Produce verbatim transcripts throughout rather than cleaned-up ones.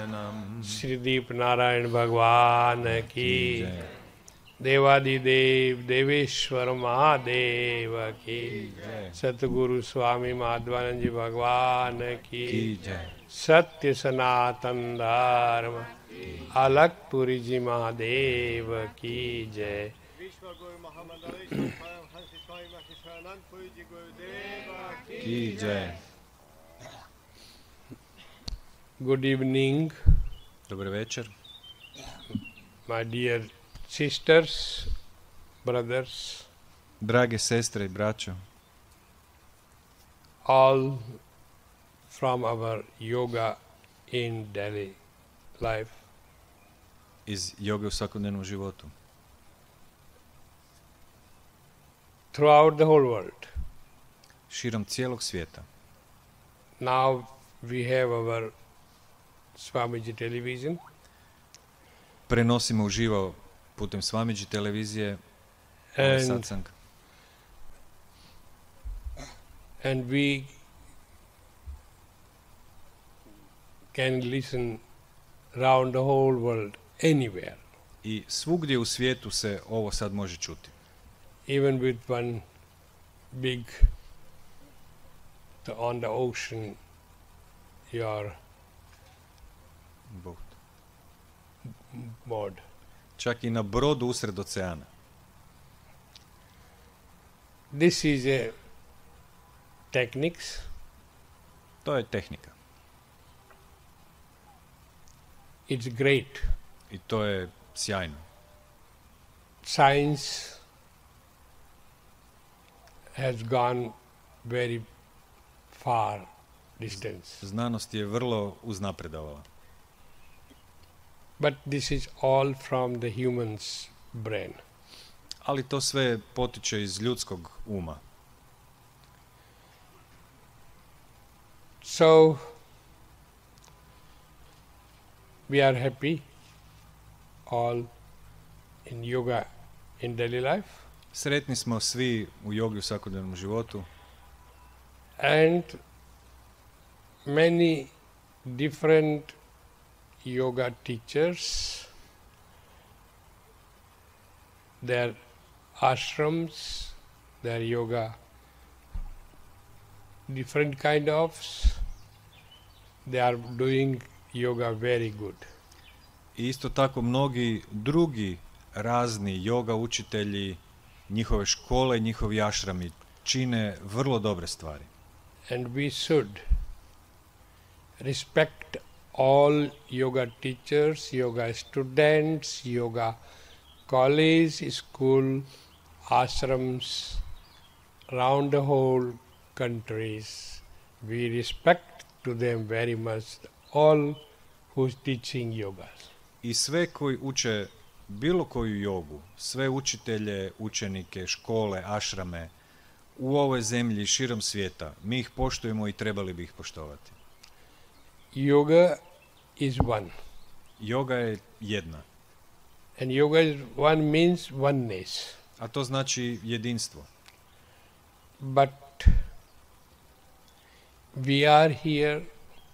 Naranam. Shri Deep Narayan Bhagwan ki, Devadidev Deveshwar Mahadev ki, Satguru Swami Madhvanand Ji Bhagwan ki, Satya Sanatan Dharma Alak Puri Ji Mahadev ki jai. Ki jai. Good evening, Dobar večer, my dear sisters, brothers, drage sestre i braćo, all from our yoga in daily life. iz joge u svakodnevnom životu. Throughout the whole world. Širom cijelog svijeta. Now we have our Swamiji television. Prenosimo uživo putem Swamiji televizije ovaj And, satsang. and we can listen round the whole world, anywhere. I svugdje u svijetu se ovo sad može čuti. Even with one big, the, on the ocean, your Boat. board. Čak i na brodu usred oceana. This is a techniques. To je tehnika. It's great. I to je sjajno. Science has gone very far distance. Znanost je vrlo uznapredovala. But this is all from the human's brain. Ali to sve potiče iz ljudskog uma. So, we are happy all in yoga in daily life. Sretni smo svi u jogi u svakodnevnom životu. And many different yoga teachers, their ashrams, their yoga, different kind of, they are doing yoga very good. I isto tako mnogi drugi razni yoga učitelji, njihove škole, njihovi ašrami čine vrlo dobre stvari. And we should respect all yoga teachers, yoga students, yoga college, school, ashrams, around the whole countries. We respect to them very much, all who's teaching yoga. I sve koji uče bilo koju jogu, sve učitelje, učenike, škole, ašrame u ovoj zemlji širom svijeta, mi ih poštujemo i trebali bi ih poštovati. Yoga is one. Joga je jedna. And yoga is one means oneness. A to znači jedinstvo. But we are here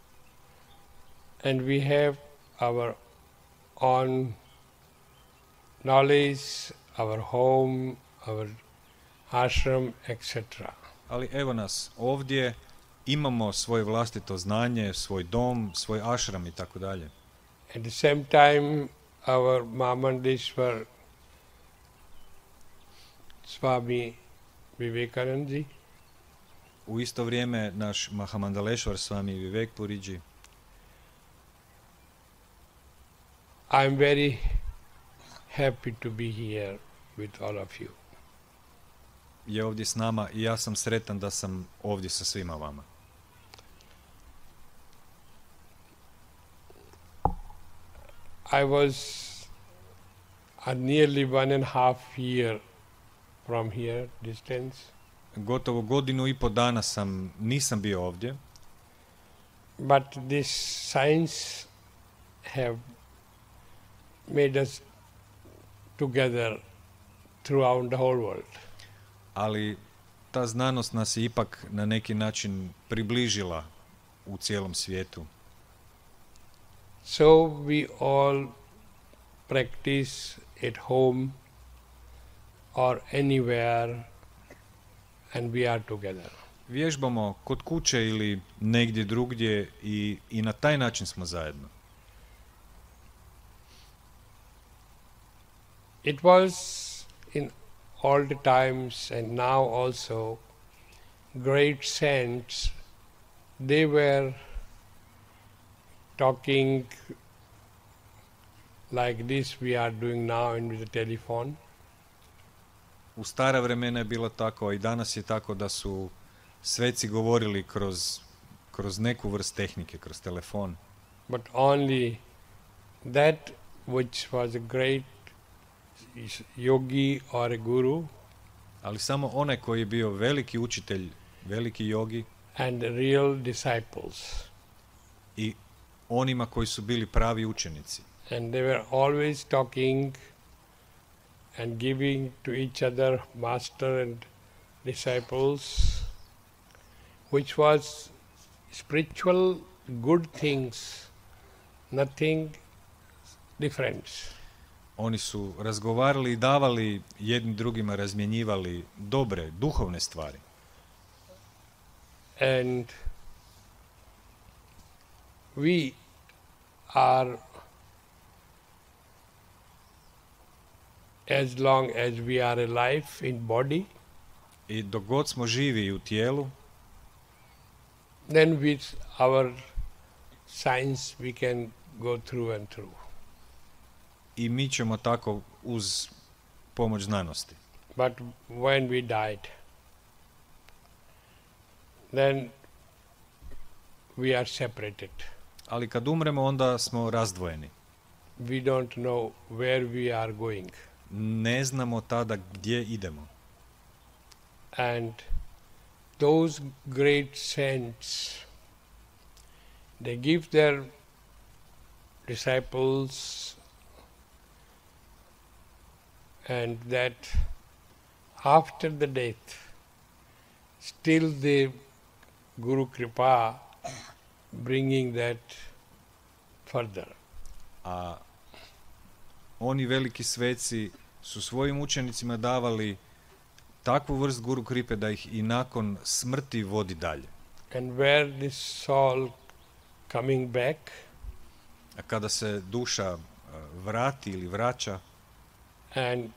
and we have our own knowledge, our home, our ashram, et cetera. Ali evo nas ovdje, imamo svoje vlastito znanje, svoj dom, svoj ašram i tako dalje. At the same time, our Mahamandeshwar Swami Vivekananda, U isto vrijeme naš Mahamandaleshwar Swami Vivek Puriji I am very happy to be here with all of you. je ovdje s nama i ja sam sretan da sam ovdje sa svima vama. I was a nearly one and a half year from here distance. Gotovo godinu i po dana sam, nisam bio ovdje, But this science have made us together throughout the whole world. ali ta znanost nas je ipak na neki način približila u cijelom svijetu. So we all practice at home or anywhere and we are together. Vježbamo kod kuće ili negdje drugdje i, i na taj način smo zajedno. It was in all the times and now also great saints, they were talking like this we are doing now in with the telephone. U stara vremena je bilo tako, a i danas je tako da su sveci govorili kroz, kroz neku vrst tehnike, kroz telefon. But only that which was a great yogi or a guru, Ali samo onaj koji je bio veliki učitelj, veliki jogi, and real disciples. i onima koji su bili pravi učenici. And they were always talking and giving to each other, master and disciples, which was spiritual good things, nothing different. Oni su razgovarali i davali jedni drugima, razmjenjivali dobre, duhovne stvari. And we are, as long as we are alive in body, I dok god smo živi u tijelu, then with our science we can go through and through. i mi ćemo tako uz pomoć znanosti. But when we died, then we are separated. Ali kad umremo, onda smo razdvojeni. We don't know where we are going. Ne znamo tada gdje idemo. And those great saints, they give their disciples, and that after the death, still the Guru Kripa bringing that further. A oni veliki sveci su svojim učenicima davali takvu vrst guru kripe da ih i nakon smrti vodi dalje. And where this soul coming back, A kada se duša uh, vrati ili vraća and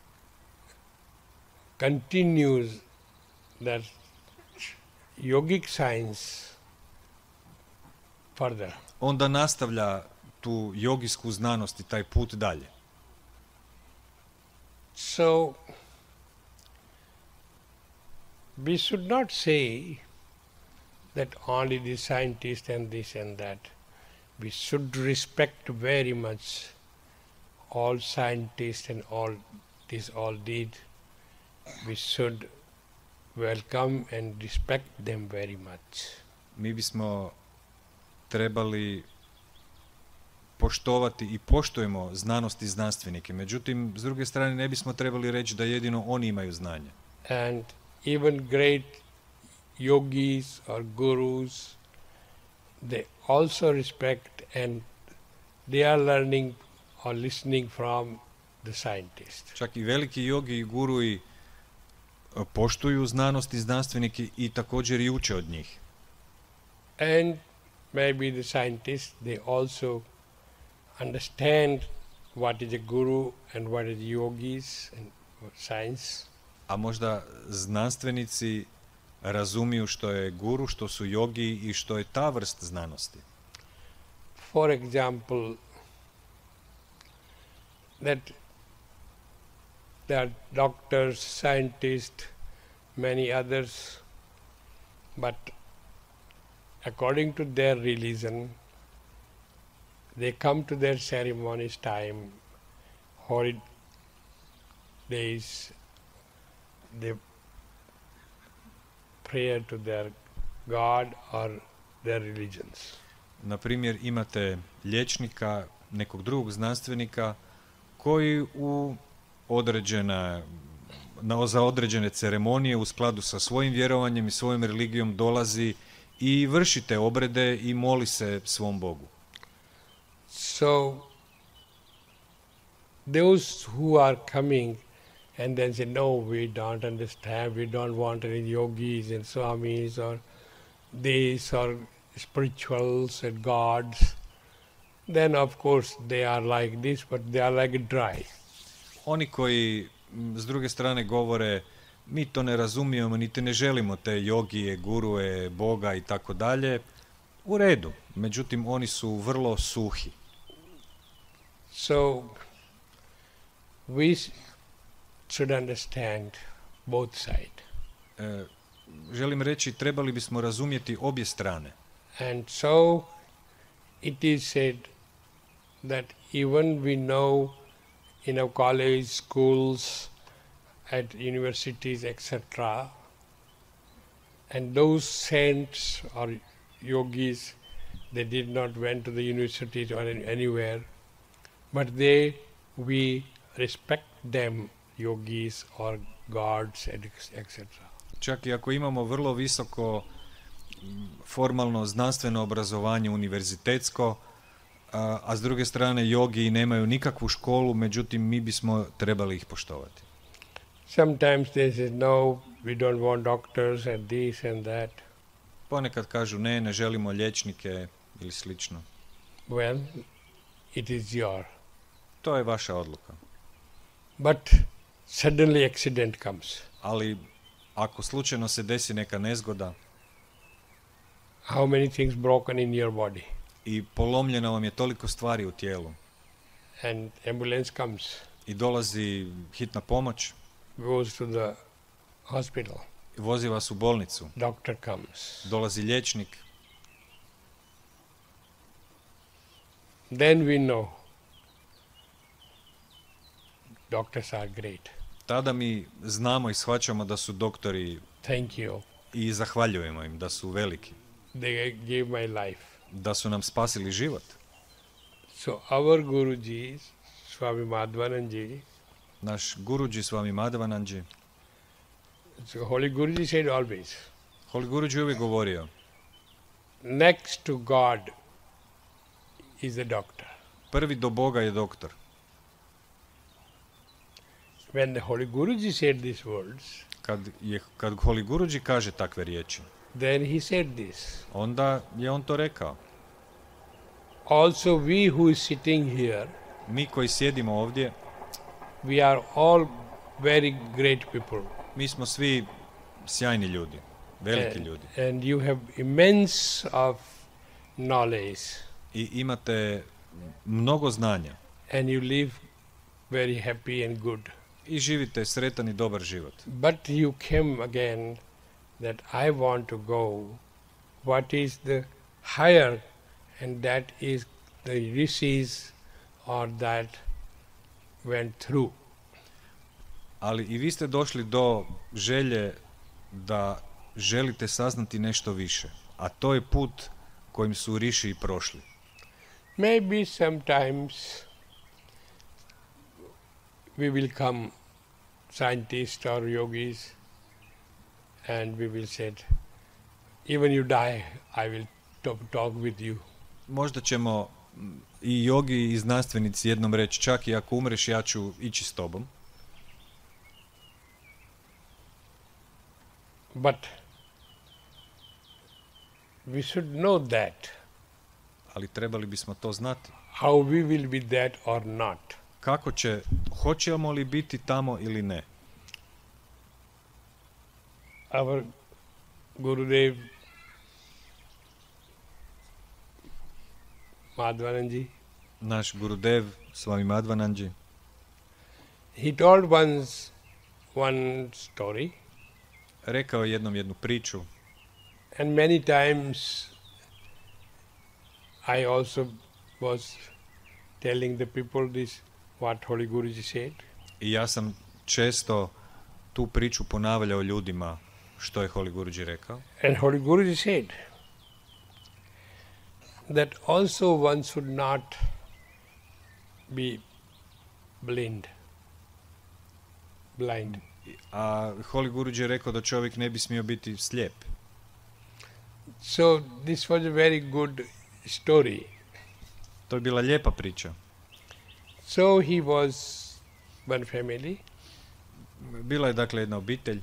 continues that yogic science further. onda nastavlja tu jogijsku znanost i taj put dalje. So, we should not say that only the scientist and this and that. We should respect very much all scientists and all this all did. We should welcome and respect them very much. Mi bismo trebali poštovati i poštujemo znanost i znanstvenike. Međutim, s druge strane, ne bismo trebali reći da jedino oni imaju znanje. And even great yogis or gurus, they also respect and they are learning or listening from the scientist. Čak i veliki jogi i gurui poštuju znanost i znanstvenike i također i uče od njih. And maybe the scientists, they also understand what is a guru and what is yogis and science. A možda znanstvenici razumiju što je guru, što su jogi i što je ta vrst znanosti. For example, that there are doctors, scientists, many others, but according to their religion, they come to their ceremonies time, holy days, they pray to their God or their religions. Na primjer, imate liječnika, nekog drugog znanstvenika koji u određena, na, za određene ceremonije u skladu sa svojim vjerovanjem i svojom religijom dolazi i vrši te obrede i moli se svom Bogu. So those who are coming and then say, no, we don't understand, we don't want any yogis and swamis or these or spirituals and gods, then of course they are like this, but they are like dry. Oni koji m, s druge strane govore mi to ne razumijemo, niti ne želimo te jogije, gurue, Boga i tako dalje, u redu. Međutim, oni su vrlo suhi. So we should understand both sides. E, želim reći, trebali bismo razumjeti obje strane. And so it is said that even we know in our college, schools, at universities, et cetera, and those saints or yogis, they did not went to the universities or anywhere, but they, we respect them, yogis or gods, et cetera. Čak i ako imamo vrlo visoko formalno znanstveno obrazovanje univerzitetsko, a, a s druge strane jogi nemaju nikakvu školu, međutim mi bismo trebali ih poštovati. Sometimes they say, no, we don't want doctors and this and that. Ponekad kažu ne, ne želimo liječnike ili slično. Well, it is your. To je vaša odluka. But suddenly accident comes. Ali ako slučajno se desi neka nezgoda, How many things broken in your body? i polomljeno vam je toliko stvari u tijelu, And ambulance comes, i dolazi hitna pomoć, goes to the hospital. i vozi vas u bolnicu, Doctor comes. dolazi liječnik, Then we know doctors are great. tada mi znamo i shvaćamo da su doktori Thank you. i zahvaljujemo im da su veliki, They gave my life. da su nam spasili život. So our Guruji, Swami Madhvananji, Naš Guruji Swami Madhvananji, so Holy Guruji said always, Holy Guruji je uvijek govorio, next to God is the doctor. prvi do Boga je doktor. When the Holy Guruji said these words, Kad, je, kad Holy Guruji kaže takve riječi, then he said this. onda je on to rekao. Also we who is sitting here, Mi koji sjedimo ovdje, we are all very great people. mi smo svi sjajni ljudi, veliki and, ljudi. and you have immense of knowledge I imate mnogo znanja and you live very happy and good. i živite sretan i dobar život. But you came again that I want to go. What is the higher, and that is the rishis or that went through. Ali i vi ste došli do želje da želite saznati nešto više, a to je put kojim su riši prošli. Maybe sometimes we will come scientists or yogis and we will say, even you die, I will talk, talk with you. Možda ćemo m, i jogi i znanstvenici jednom reći, čak i ako umreš ja ću ići s tobom. But we should know that, Ali trebali bismo to znati. how we will be that or not. Kako će, hoćemo li biti tamo ili ne? Our Gurudev Madhvananji, Naš Gurudev, Swami Madhvananji, he told once one story, rekao je jednom jednu priču, and many times I also was telling the people this, what Holy Guruji said. i ja sam često tu priču ponavljao ljudima što je Holy Guruji rekao. And Holy Guruji said that also one should not be blind. Blind. A Holy Guruji je rekao da čovjek ne bi smio biti slijep. So this was a very good story. To je bila lijepa priča. So he was one family. Bila je dakle jedna obitelj.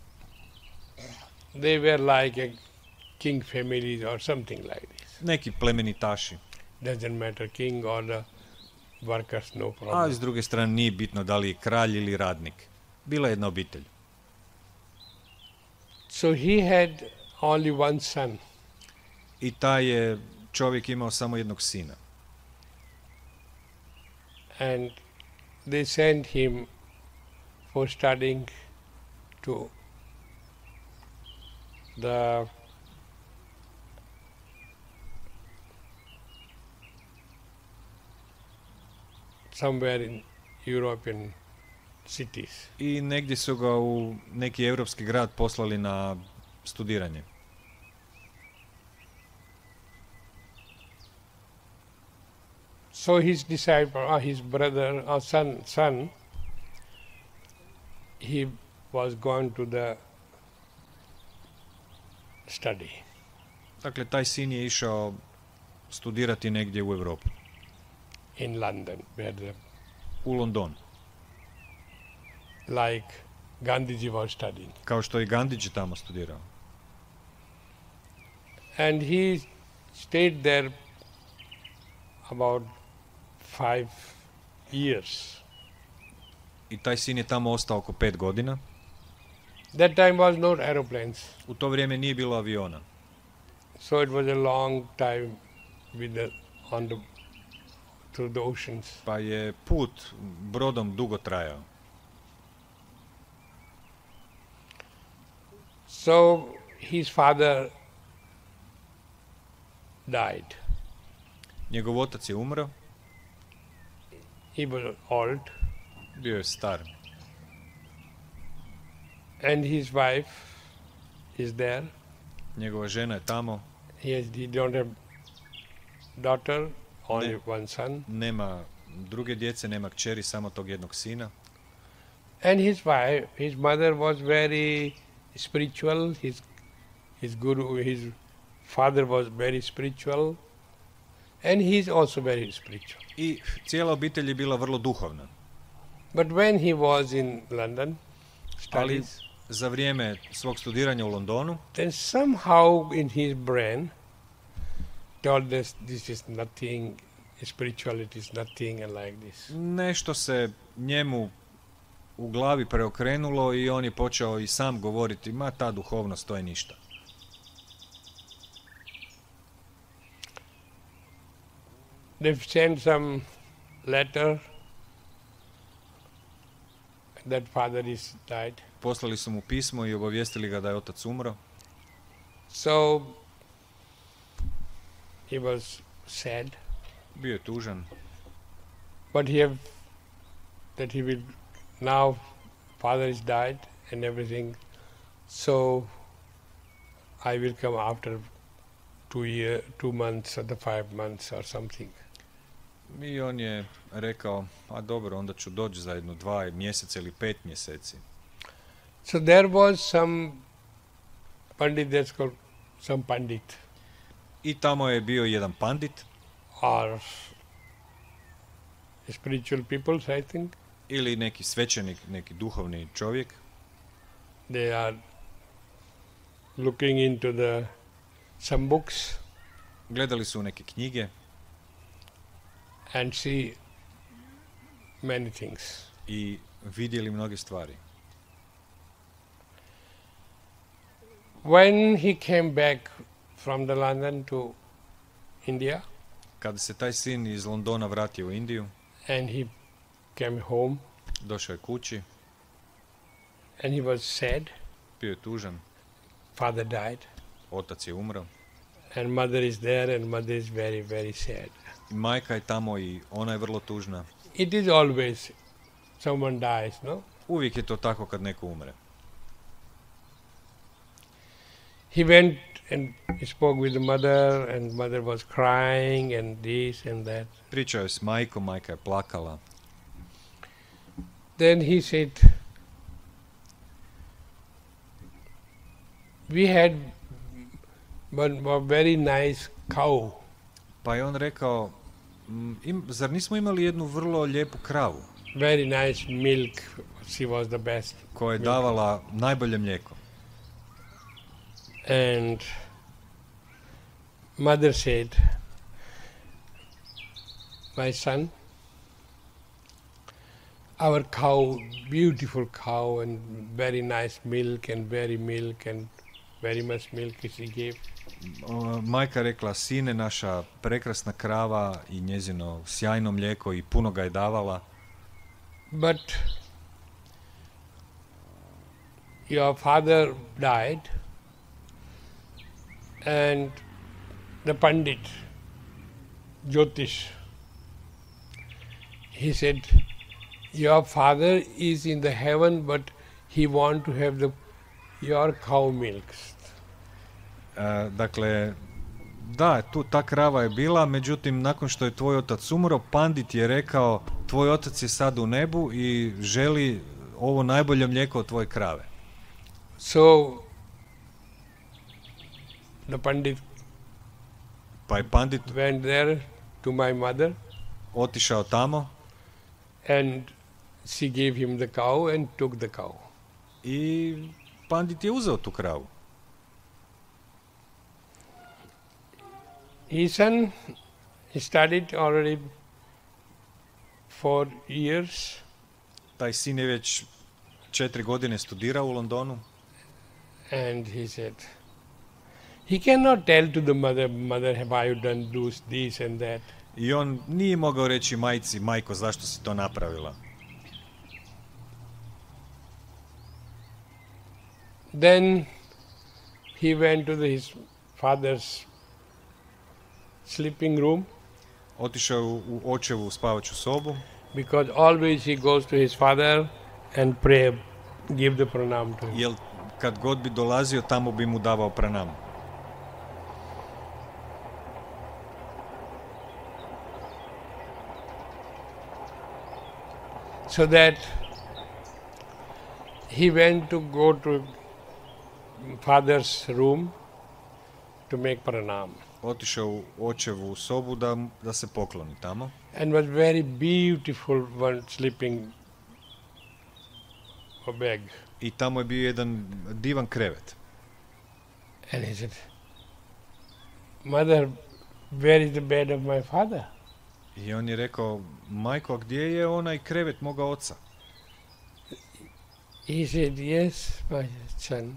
They were like a king family or something like this. Neki plemenitaši. Doesn't matter, king or the workers, no A problem. s druge strane nije bitno da li je kralj ili radnik. Bila je jedna obitelj. So he had only one son. I taj je čovjek imao samo jednog sina. And they sent him for studying to the somewhere in European cities. I negdje su ga u neki europski grad poslali na studiranje. So his disciple, or his brother or son, son, he was going to the study. Dakle, taj sin je išao studirati negdje u Europu. In London, where the, U London. like Gandhiji was studying. Kao što je Gandhiji tamo studirao. And he stayed there about five years. I taj sin je tamo ostao oko pet godina. That time was no aeroplanes, U to vrijeme nije bilo aviona. so it was a long time with the, on the, through the oceans. Pa je put brodom dugo trajao. So his father died. Njegov otac je umro, He was old, bio je star. and his wife is there. Njegova žena je tamo, He has, he don't have daughter, only Ne. one son. nema druge djece, nema kćeri, samo tog jednog sina. And his wife, his mother was very spiritual. His his guru, his father was very spiritual, and he's also very spiritual. I cijela obitelj je bila vrlo duhovna. But when he was in London Ali studies, za vrijeme svog studiranja u Londonu, then somehow in his brain told us this is nothing, spirituality is nothing, and like this. nešto se njemu u glavi preokrenulo i on je počeo i sam govoriti, ma ta duhovnost to je ništa. They've sent some letter that father is died. Poslali su mu pismo i obavijestili ga da je otac umro. So he was sad, Bio je tužan, but he have that he will now father is died and everything. So I will come after two year, two months or the five months or something. i on je rekao, a dobro, onda ću doći za jedno dva mjeseca ili pet mjeseci. So there was some pandit, that's called some pandit I tamo je bio jedan pandit or spiritual peoples, I think. ili neki svećenik, neki duhovni čovjek. They are looking into the some books Gledali su neke knjige and see many things. i vidjeli mnoge stvari. When he came back from the London to India Kada se taj sin iz Londona vratio u Indiju, and he came home došao je kući, and he was sad, bio je tužan, father died otac je umro, and mother is there and mother is very, very sad. i majka je tamo i ona je vrlo tužna. It is always someone dies, no? Uvijek je to tako kad neko umre. He went and spoke with the mother and mother was crying and this and that. Pričao je s majkom, majka je plakala. Then he said, we had one, one very nice cow. Pa je on rekao, Mm, Im, zar nismo imali jednu vrlo lijepu kravu Very nice milk. She was the best. koja je milk. davala najbolje mlijeko? And mother said, my son, our cow, beautiful cow and very nice milk and very milk and very much milk she gave. O, Majka rekla, sine, naša prekrasna krava i njezino sjajno mlijeko i puno ga je davala, But your father died and the Pandit, Jyotish, he said, your father is in the heaven but he want to have the your cow milk. E, dakle, da, tu, ta krava je bila, međutim, nakon što je tvoj otac umro, Pandit je rekao, tvoj otac je sad u nebu i želi ovo najbolje mlijeko od tvoje krave. So the Pandit Pa je Pandit went there to my mother otišao tamo and she gave him the cow and took the cow. i Pandit je uzeo tu kravu. His son studied already four years Taj sin je već četiri godine studirao u Londonu and he said, he cannot tell to the mother, mother, have I done this, this and that. i on nije mogao reći majci, majko, zašto si to napravila. Then he went to the, his father's sleeping room Otišao je u, u očevu spavaću sobu, because always he goes to his father and pray, give the pranam to him. jer kad god bi dolazio, tamo bi mu davao pranam. So that he went to go to father's room to make pranam Otišao u očevu sobu da, da se pokloni tamo and was very beautiful one sleeping bag. i tamo je bio jedan divan krevet. And he said, mother, where is the bed of my father? I on je rekao, majko, a gdje je onaj krevet moga oca? He said, yes, my son.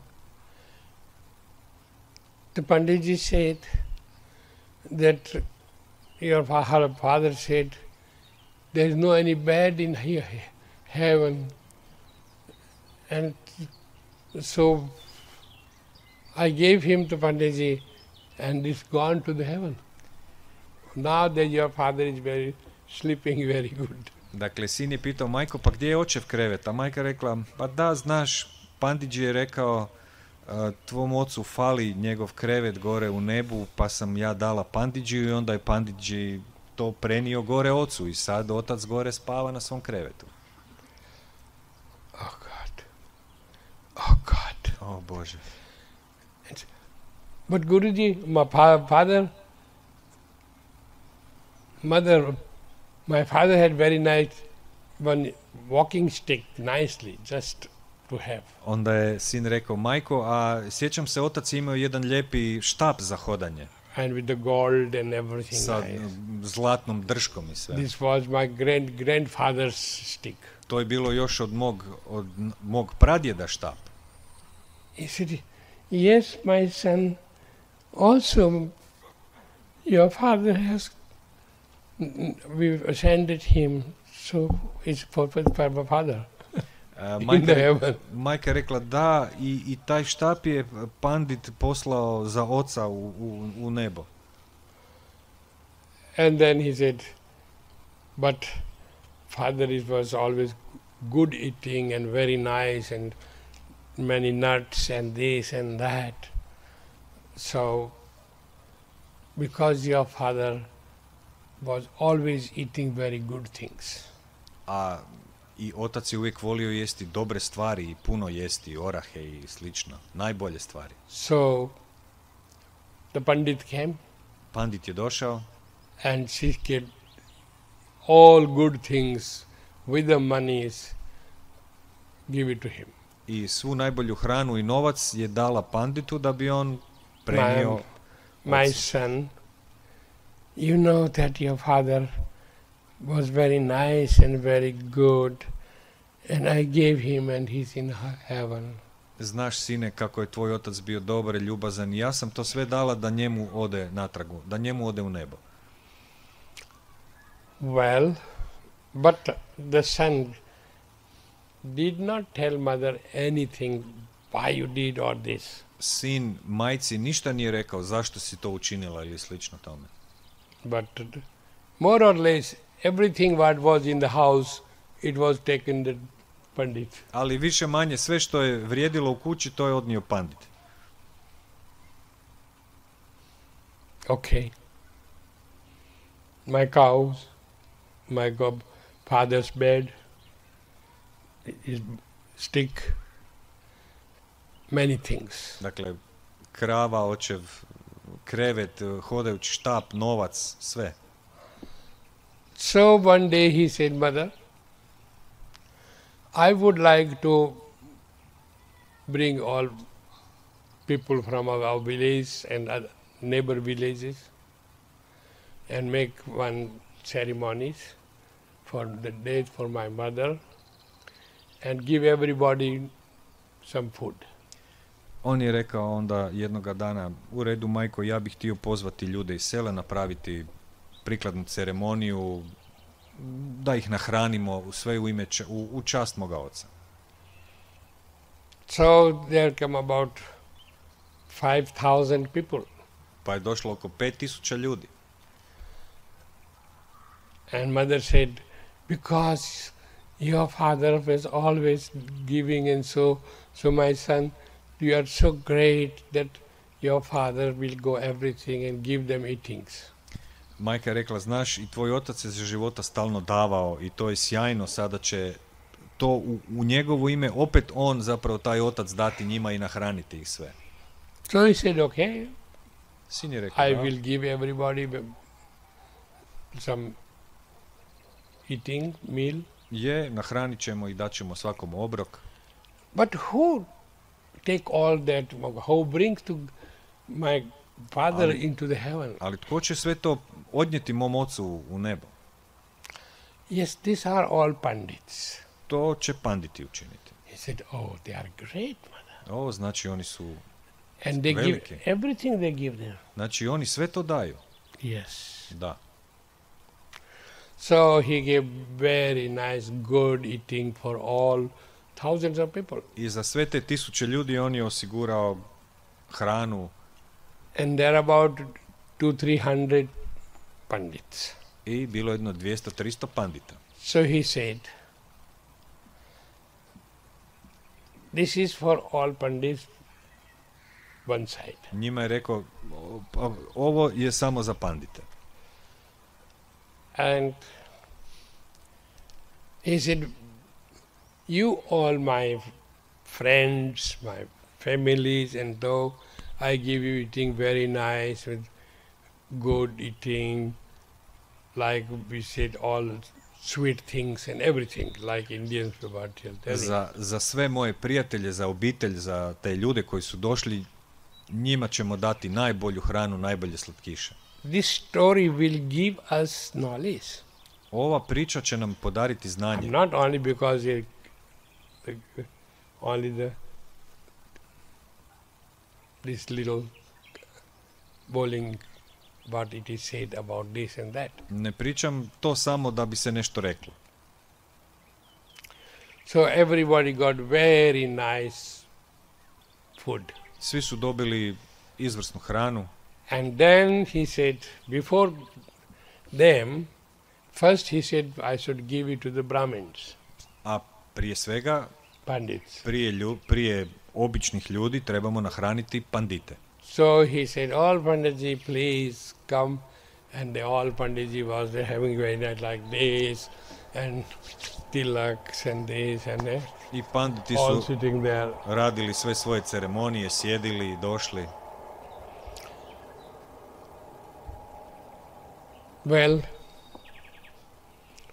The Panditji said that your fa- her father said there is no any bed in he- heaven, and so I gave him to Panditji and it's gone to the heaven. Now that your father is very sleeping very good. Dakle, sin je pitao, majko, pa gdje je očev krevet? A majka rekla, pa da, znaš, Panditji je rekao, "A, tvom ocu fali njegov krevet gore u nebu, pa sam ja dala Panditjiju i onda je Panditji to prenio gore ocu i sad otac gore spava na svom krevetu." Oh God. Oh God. O Bože. But Guruji, my fa- father, mother, my father had very nice one walking stick, nicely, just to have. Onda je sin rekao, majko, a sjećam se, otac je imao jedan lijepi štap za hodanje And with the gold and everything. sa nice. zlatnom drškom i sve. This was my grand grandfather's stick. To je bilo još od mog, od n- mog pradjeda štap. He said, yes, my son, also your father has, we ascended him, so it's for, for my father A, in majka, the je- heaven. majka je rekla da i, i taj štap je Pandit poslao za oca u, u, u nebo. And then he said, but father is, was always good eating and very nice and many nuts and this and that. So, because your father was always eating very good things. A i otac je uvijek volio jesti dobre stvari i puno jesti, orahe i slično, najbolje stvari. So, the Pandit came Pandit je došao and she, kept, all good things with the monies, give it to him. I svu najbolju hranu i novac je dala panditu da bi on prenio. My, my son, you know that your father was very nice and very good, and I gave him and he's in heaven. Znaš, sine, kako je tvoj otac bio dobar i ljubazan i ja sam to sve dala da njemu ode natragu, da njemu ode u nebo. Well, but the son did not tell mother anything why you did all this. Sin majci ništa nije rekao zašto si to učinila ili slično tome. But more or less everything what was in the house, it was taken the pandit. Ali više manje sve što je vrijedilo u kući to je odnio pandit. Okay. My cows, my gob, father's bed, his stick, many things. Dakle, krava, očev, krevet, hodajući štap, novac, sve. So one day he said, Mother, I would like to bring all people from our village and other neighbor villages and make one ceremonies for the death for my mother and give everybody some food. On je rekao onda jednoga dana, u redu majko, ja bih htio pozvati ljude iz sela, napraviti prikladnu ceremoniju, da ih nahranimo u sve u ime, u, u čast moga oca. So there come about five thousand people. Pa je došlo oko pet tisuća ljudi. And mother said, because your father was always giving and so, so my son, you are so great that your father will go everything and give them eatings. Majka je rekla, znaš, i tvoj otac je za života stalno davao i to je sjajno, sada će to u, u njegovo ime opet on, zapravo taj otac, dati njima i nahraniti ih sve. So he said, okay, Sin je rekao, I da, will give everybody some eating meal. je, nahranit ćemo i dat ćemo svakom obrok. But who take all that, who brings to my father Ali- into the heaven? Ali tko će sve to odnijeti mom ocu u nebo? Yes, these are all pandits. To će panditi učiniti. He said, oh, they are great, mother. Ovo znači oni su, And they Veliki. give everything they give them. znači oni sve to daju. Yes. Da. So he gave very nice, good eating for all thousands of people. I za sve te tisuće ljudi on je osigurao hranu And there are about two, three hundred pandits. i bilo je jedno dvjesto tristo pandita. So he said, this is for all pandits, one side. Njima je rekao, "O- pa ovo je samo za pandite. And he said, you all my friends, my families, and though I give you eating very nice with good eating, like we said, all sweet things and everything, like Indians about telling. Za, za sve moje prijatelje, za obitelj, za te ljude koji su došli, njima ćemo dati najbolju hranu, najbolje slatkiše. This story will give us knowledge. Ova priča će nam podariti znanje. Not only because it, the, only the this little bowling, what it is said about this and that. Ne pričam to samo da bi se nešto reklo. So everybody got very nice food. Svi su dobili izvrsnu hranu. And then he said, before them, first he said, I should give it to the Brahmins, A prije svega, Pandits. prije, lju, prije običnih ljudi trebamo nahraniti pandite. So he said, all Panditji, please come. And the all Panditji was there having very nice like this, and tilaks and this and that, I panditi all su sitting there. radili sve svoje ceremonije, sjedili, došli. Well,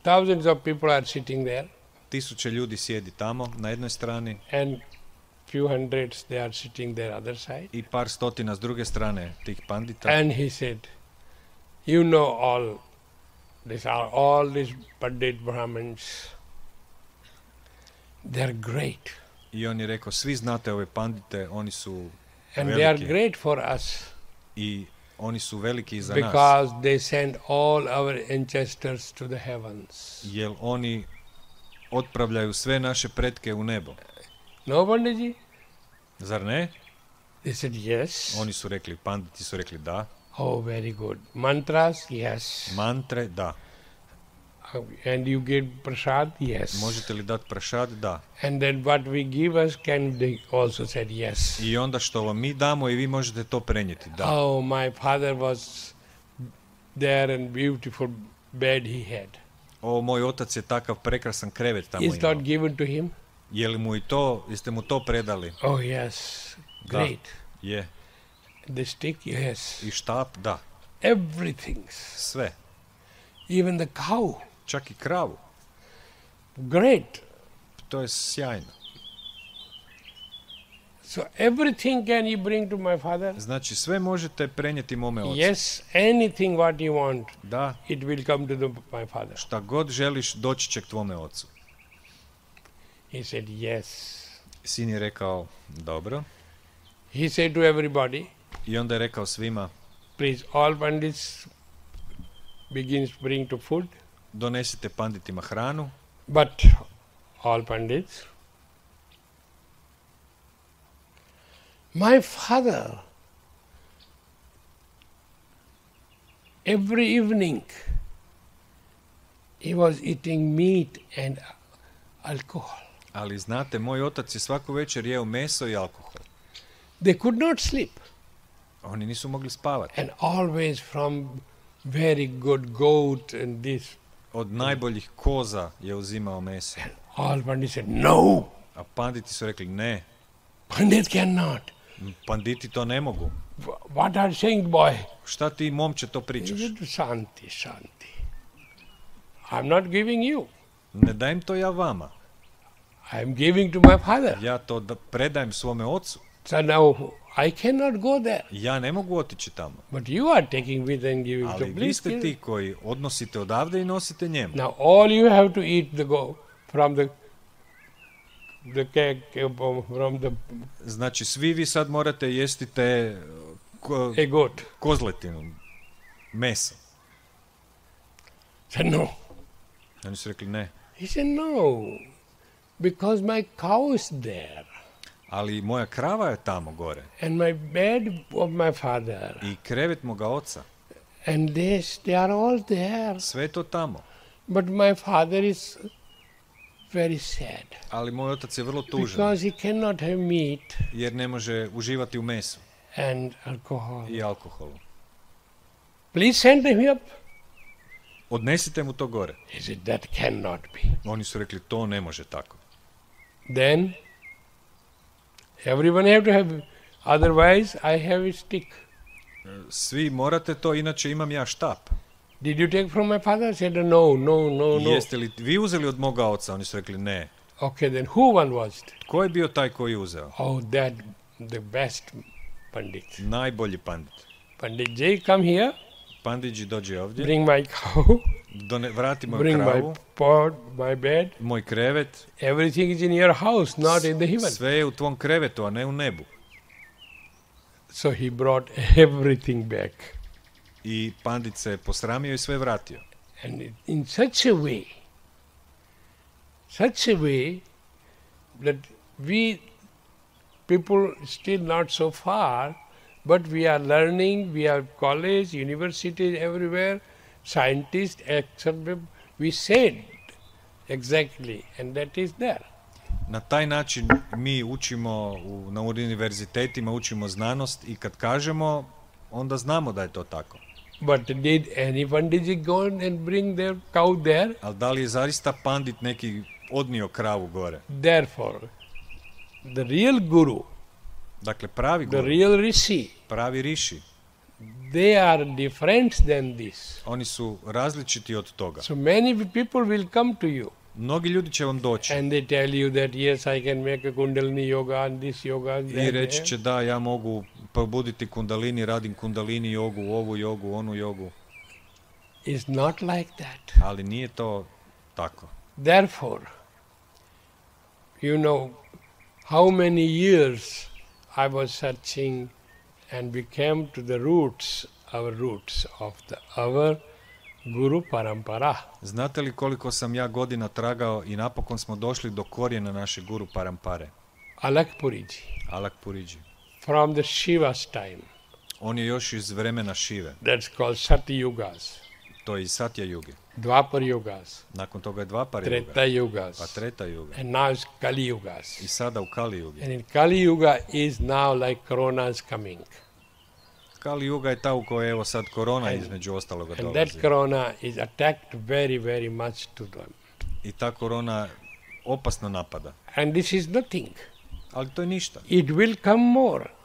thousands of people are sitting there, Tisuće ljudi sjedi tamo na jednoj strani and few hundreds they are sitting there other side. i par stotina s druge strane tih pandita. And he said, you know all, these are all these Pandit Brahmins, they are great. I on je rekao, svi znate ove pandite, oni su And they are veliki great for us i oni su veliki i za nas. because they send all our ancestors to the heavens. Jer oni otpravljaju sve naše pretke u nebo. No, Panditji? Zar ne? They said, yes. Oni su rekli, panditi su rekli da. Oh, very good. Mantras? Yes. Mantre, da. Uh, And you give prasad? Yes. Možete li dati prašad? Da. And then what we give us, can they also said yes. I onda što vam mi damo i vi možete to prenijeti, da. Oh, my father was there and beautiful bed he had. O, moj otac je takav prekrasan krevet tamo Is imao. not given to him? Je li mu i to, jeste mu to predali? Oh, yes. Da. Great. Je. The stick? Yes. I štap? Da. Everything. Sve. Even the cow. Čak i kravu. Great. To je sjajno. So everything can you bring to my father? Znači, sve možete prenijeti mome ocu. Yes, anything what you want, Da, it will come to the, my father. šta god želiš, doći će k tvome ocu. He said, yes. Sin je rekao, dobro. He said to everybody, I onda je rekao svima, please, all pandits begins bring to food, donesite panditima hranu, but all pandits. My father, every evening, he was eating meat and alcohol. ali znate, moj otac je svaku večer jeo meso i alkohol. They could not sleep. Oni nisu mogli spavati. And always from very good goat and this. Od najboljih koza je uzimao meso. All pandits said, no, A panditi su rekli, ne, Pandit cannot. panditi to ne mogu. Wh- What are you saying, boy? Šta ti, momče, to He pričaš? said, Shanti, Shanti. I'm not giving you. Ne dajem to ja vama. I'm giving to my father. Ja to da predajem svome ocu. So now I cannot go there. Ja ne mogu otići tamo. But you are taking with and giving to Ali vi please ste give. ti koji odnosite odavde i nosite njemu. Now all you have to eat the go from the the cake um, from the Znači, svi vi sad morate jesti te ko, a goat. kozletinu, meso. Said no. Oni su rekli ne. He said no, because my cow is there Ali moja krava je tamo gore. and my bed of my father I krevet moga oca. and this they are all there. Sve je to tamo. But my father is very sad Ali moj otac je vrlo tužan. because he cannot have meat Jer ne može uživati u mesu and alcohol. i alkoholu. Please send him up. Odnesite mu to gore. He said, that cannot be. Oni su rekli, to ne može tako. Then everyone have to have, otherwise I have a stick. Svi morate to, inače imam ja štap. Did you take from my father? Said, no, no, no, no. Jeste li vi uzeli od moga oca? Oni su rekli ne. Okay, then who one was it? Ko je bio taj koji je uzeo? Oh, that, the best Pandit. Najbolji pandit. Pandit Jay, come here, Panditji dođe ovdje, bring my cow, done, vrati moju bring kravu, my pot, my bed. moj krevet. Everything is in your house, not in the heaven. Sve je u tvom krevetu, a ne u nebu. So he brought everything back. I pandit se posramio i sve vratio. And it- in such a way, such a way that we people still not so far, but we are learning, we are college, universities everywhere, scientists, et cetera. We said exactly, and that is there. Na taj način mi učimo u, na univerzitetima, učimo znanost i kad kažemo, onda znamo da je to tako. But did any Panditji go and bring their cow there? Ali da li je zaista pandit neki odnio kravu gore? Therefore, the real guru, Dakle, pravi the guru, real rishi, pravi riši, they are different than this. Oni su različiti od toga. So many people will come to you Mnogi ljudi će vam doći and they tell you that yes, I can make a Kundalini yoga and this yoga and i that. reći će da ja mogu probuditi kundalini, radim kundalini jogu, ovu jogu, onu jogu. It's not like that. Ali nije to tako. Therefore, you know how many years I was searching and we came to the roots, our roots of the our Guru Parampara. Znate li koliko sam ja godina tragao i napokon smo došli do korijena naše Guru Parampare? Alakpuriji, Alak Puriji. from the Shiva's time. On je još iz vremena Šive. That's called Sati Yugas, To je iz Satya Yuge. Dvapar Yugas, Nakon toga je Dvapar Treta Yuga, pa Yugas, Treta Yuga. and now it's Kali Yugas. I sada u Kali Yugi. And in Kali Yuga is now like Corona is coming. Kali Yuga je ta u kojoj evo sad korona And- između ostaloga And dolazi. that Corona is attacked very, very much to them. I ta korona opasno napada. And this is nothing. Ali to je ništa. It will come more.